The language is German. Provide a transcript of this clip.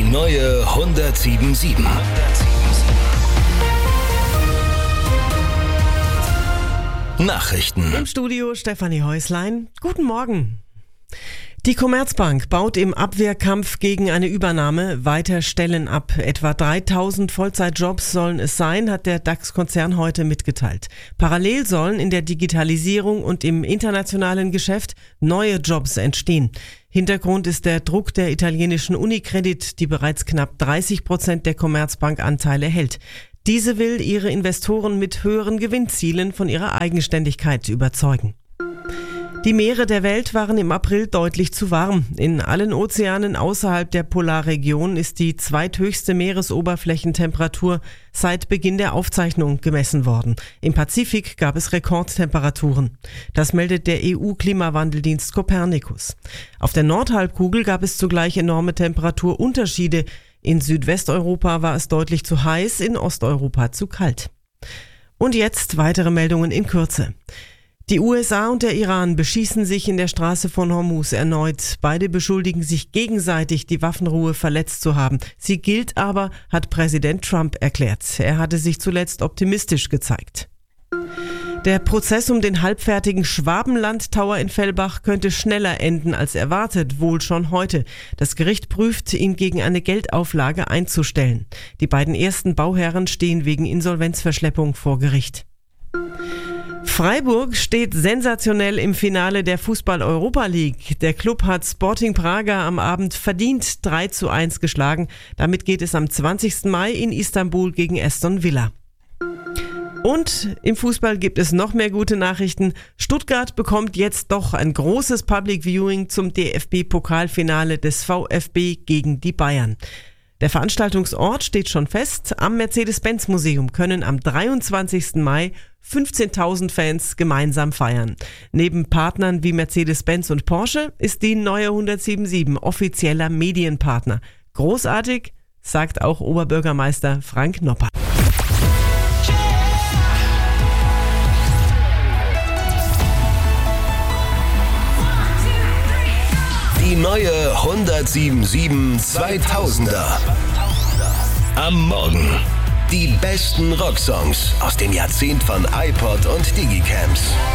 neue 107.7. Nachrichten. Im Studio Stefanie Häuslein. Guten Morgen. Die Commerzbank baut im Abwehrkampf gegen eine Übernahme weiter Stellen ab. Etwa 3000 Vollzeitjobs sollen es sein, hat der DAX-Konzern heute mitgeteilt. Parallel sollen in der Digitalisierung und im internationalen Geschäft neue Jobs entstehen. Hintergrund ist der Druck der italienischen Unicredit, die bereits knapp 30% der Commerzbank-Anteile hält. Diese will ihre Investoren mit höheren Gewinnzielen von ihrer Eigenständigkeit überzeugen. Die Meere der Welt waren im April deutlich zu warm. In allen Ozeanen außerhalb der Polarregion ist die zweithöchste Meeresoberflächentemperatur seit Beginn der Aufzeichnung gemessen worden. Im Pazifik gab es Rekordtemperaturen. Das meldet der EU-Klimawandeldienst Copernicus. Auf der Nordhalbkugel gab es zugleich enorme Temperaturunterschiede. In Südwesteuropa war es deutlich zu heiß, in Osteuropa zu kalt. Und jetzt weitere Meldungen in Kürze. Die USA und der Iran beschießen sich in der Straße von Hormuz erneut. Beide beschuldigen sich gegenseitig, die Waffenruhe verletzt zu haben. Sie gilt aber, hat Präsident Trump erklärt. Er hatte sich zuletzt optimistisch gezeigt. Der Prozess um den halbfertigen Schwabenland-Tower in Fellbach könnte schneller enden als erwartet, wohl schon heute. Das Gericht prüft, ihn gegen eine Geldauflage einzustellen. Die beiden ersten Bauherren stehen wegen Insolvenzverschleppung vor Gericht. Freiburg steht sensationell im Finale der Fußball-Europa League. Der Club hat Sporting Braga am Abend verdient 3:1 geschlagen. Damit geht es am 20. Mai in Istanbul gegen Aston Villa. Und im Fußball gibt es noch mehr gute Nachrichten. Stuttgart bekommt jetzt doch ein großes Public Viewing zum DFB-Pokalfinale des VfB gegen die Bayern. Der Veranstaltungsort steht schon fest. Am Mercedes-Benz-Museum können am 23. Mai 15.000 Fans gemeinsam feiern. Neben Partnern wie Mercedes-Benz und Porsche ist die neue 107.7 offizieller Medienpartner. Großartig, sagt auch Oberbürgermeister Frank Noppert. Die neue 107.7 2000er. Am Morgen. Die besten Rocksongs aus dem Jahrzehnt von iPod und Digicams.